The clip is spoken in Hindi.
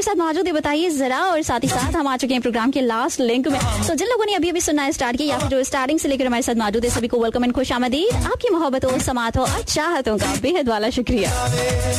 साथ मौजूद है बताइए जरा। और साथ ही साथ हम आ चुके हैं प्रोग्राम के लास्ट लिंक में। तो जिन लोगों ने अभी अभी सुनना स्टार्ट किया या फिर जो स्टार्टिंग से लेकर हमारे साथ मौजूद है, सभी को वेलकम एंड खुश आमदीद। आपकी मोहब्बतों, समातों और चाहतों का बेहद वाला शुक्रिया।